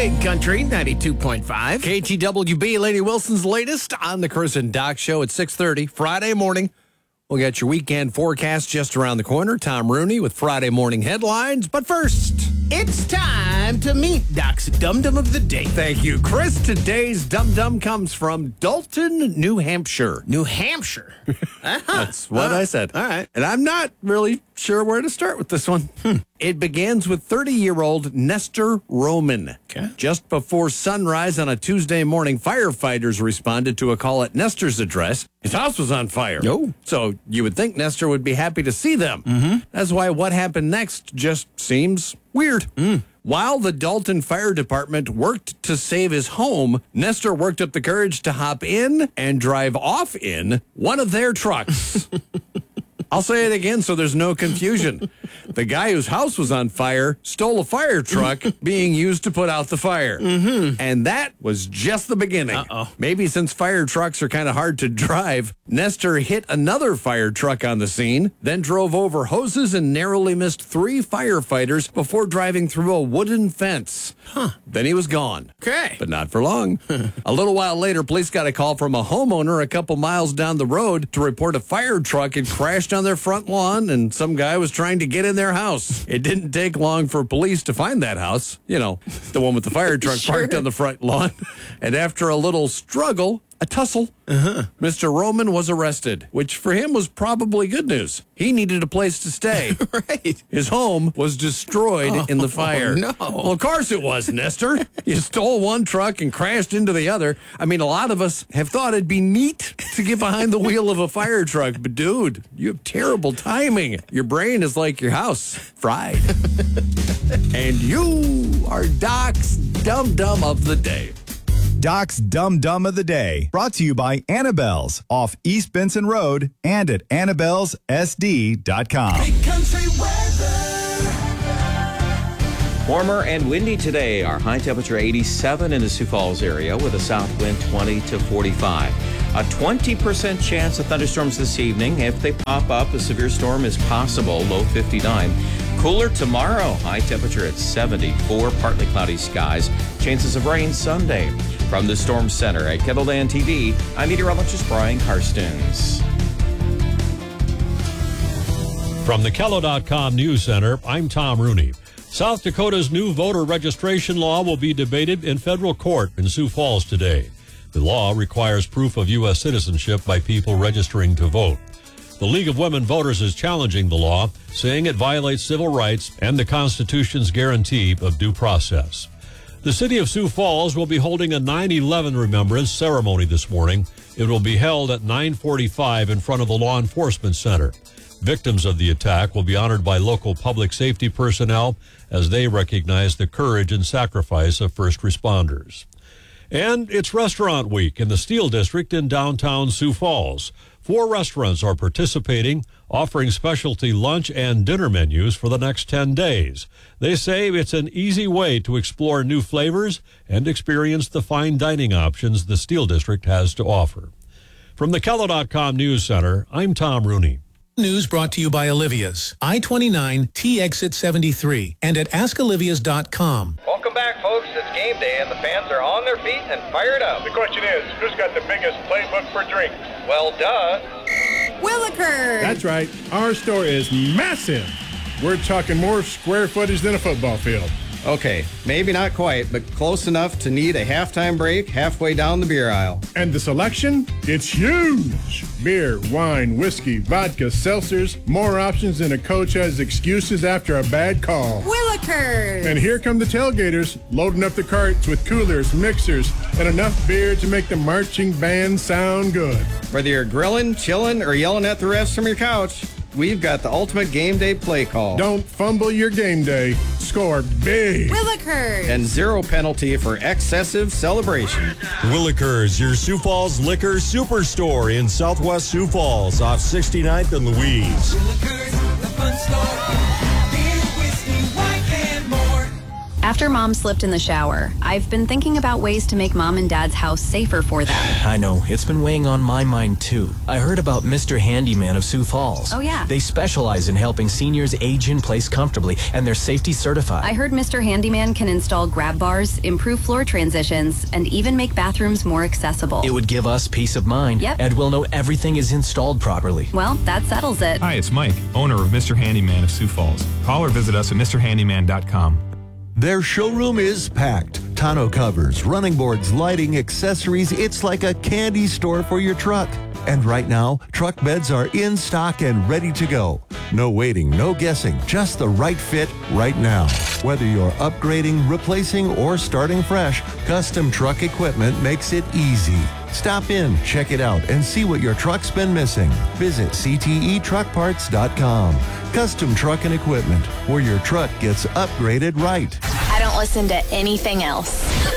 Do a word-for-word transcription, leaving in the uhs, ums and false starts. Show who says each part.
Speaker 1: Big Country ninety-two point five.
Speaker 2: K T W B, Lady Wilson's latest on the Chris and Doc Show at six thirty, Friday morning. We'll get your weekend forecast just around the corner. Tom Rooney with Friday morning headlines. But first,
Speaker 1: It's time to meet Doc's Dum Dum of the Day.
Speaker 2: thank you, Chris. Today's Dum Dum comes from Dalton, New Hampshire.
Speaker 1: New Hampshire. Uh-huh.
Speaker 2: That's what I said.
Speaker 1: All right.
Speaker 2: And I'm not really sure where to start with this one. Hmm. It begins with thirty-year-old Nestor Roman.
Speaker 1: Okay.
Speaker 2: Just before sunrise on a Tuesday morning, firefighters responded to a call at Nestor's address. His house was on fire.
Speaker 1: No.
Speaker 2: So you would think Nestor would be happy to see them.
Speaker 1: Mm-hmm.
Speaker 2: That's why what happened next just seems weird.
Speaker 1: Mm.
Speaker 2: While the Dalton Fire Department worked to save his home, Nestor worked up the courage to hop in and drive off in one of their trucks. I'll say it again so there's no confusion. The guy whose house was on fire stole a fire truck being used to put out the fire. Mm-hmm. And that was just the beginning.
Speaker 1: Uh-oh.
Speaker 2: Maybe since fire trucks are kind of hard to drive, Nestor hit another fire truck on the scene, then drove over hoses and narrowly missed three firefighters before driving through a wooden fence.
Speaker 1: Huh.
Speaker 2: Then he was gone.
Speaker 1: Okay.
Speaker 2: But not for long. A little while later, police got a call from a homeowner a couple miles down the road to report a fire truck had crashed on their front lawn and some guy was trying to get in their house. It didn't take long for police to find that house. You know, the one with the fire truck
Speaker 1: Sure.
Speaker 2: parked on the front lawn. And after a little struggle, a tussle, uh-huh. Mister Roman was arrested, which for him was probably good news. He needed a place to stay.
Speaker 1: Right.
Speaker 2: His home was destroyed
Speaker 1: Oh,
Speaker 2: in the fire.
Speaker 1: no.
Speaker 2: Well, of course it was, Nestor. You stole one truck and crashed into the other. I mean, a lot of us have thought it'd be neat to get behind the wheel of a fire truck, but dude, you have terrible timing. Your brain is like your house, fried. And you are Doc's Dum Dum of the Day.
Speaker 3: Doc's Dum Dum of the Day, brought to you by Annabelle's off East Benson Road and at annabelles s d dot com.
Speaker 4: Big Country weather.
Speaker 5: Warmer and windy today. Our high temperature eighty-seven in the Sioux Falls area with a south wind twenty to forty-five. A twenty percent chance of thunderstorms this evening. If they pop up, a severe storm is possible, low fifty-nine. Cooler tomorrow, high temperature at seventy-four, partly cloudy skies. Chances of rain Sunday. From the Storm Center at Kettleland T V, I'm meteorologist Brian Karstens.
Speaker 6: From the Kello dot com News Center, I'm Tom Rooney. South Dakota's new voter registration law will be debated in federal court in Sioux Falls today. The law requires proof of U S citizenship by people registering to vote. The League of Women Voters is challenging the law, saying it violates civil rights and the Constitution's guarantee of due process. The city of Sioux Falls will be holding a nine eleven remembrance ceremony this morning. It will be held at nine forty-five in front of the Law Enforcement Center. Victims of the attack will be honored by local public safety personnel as they recognize the courage and sacrifice of first responders. And it's Restaurant Week in the Steel District in downtown Sioux Falls. Four restaurants are participating, offering specialty lunch and dinner menus for the next ten days. They say it's an easy way to explore new flavors and experience the fine dining options the Steel District has to offer. From the Kello dot com News Center, I'm Tom Rooney.
Speaker 7: News brought to you by Olivia's, I twenty-nine T Exit seventy-three, and at ask olivias dot com.
Speaker 8: Welcome back, folks. It's game day, and the fans are on their feet and fired up.
Speaker 9: The question is, who's got the biggest playbook for drinks?
Speaker 8: Well, duh.
Speaker 10: Willikers!
Speaker 9: That's right. Our store is massive. We're talking more square footage than a football field.
Speaker 11: Okay, maybe not quite, but close enough to need a halftime break halfway down the beer aisle.
Speaker 9: And the selection? It's huge. Beer, wine, whiskey, vodka, seltzers, more options than a coach has excuses after a bad call.
Speaker 10: Willikers!
Speaker 9: And here come the tailgaters, loading up the carts with coolers, mixers, and enough beer to make the marching band sound good.
Speaker 11: Whether you're grilling, chilling, or yelling at the refs from your couch, we've got the ultimate game day play call.
Speaker 9: Don't fumble your game day. Score big.
Speaker 10: Willikers!
Speaker 11: And zero penalty for excessive celebration.
Speaker 12: Willikers, your Sioux Falls Liquor Superstore in Southwest Sioux Falls off sixty-ninth and Louise.
Speaker 4: Willikers, the fun store. Beer, whiskey, wine, and more.
Speaker 13: After Mom slipped in the shower, I've been thinking about ways to make Mom and Dad's house safer for them.
Speaker 14: I know. It's been weighing on my mind, too. I heard about Mister Handyman of Sioux Falls.
Speaker 13: Oh, yeah.
Speaker 14: They specialize in helping seniors age in place comfortably, and they're safety certified.
Speaker 13: I heard Mister Handyman can install grab bars, improve floor transitions, and even make bathrooms more accessible.
Speaker 14: It would give us peace of mind.
Speaker 13: Yep.
Speaker 14: And we'll know everything is installed properly.
Speaker 13: Well, that settles it.
Speaker 15: Hi, it's Mike, owner of Mister Handyman of Sioux Falls. Call or visit us at Mr Handyman dot com.
Speaker 16: Their showroom is packed. Tonneau covers, running boards, lighting, accessories. It's like a candy store for your truck. And right now, truck beds are in stock and ready to go. No waiting, no guessing, just the right fit right now. Whether you're upgrading, replacing, or starting fresh, Custom Truck Equipment makes it easy. Stop in, check it out, and see what your truck's been missing. Visit C T E truck parts dot com. Custom Truck and Equipment, where your truck gets upgraded right.
Speaker 17: I don't listen to anything else.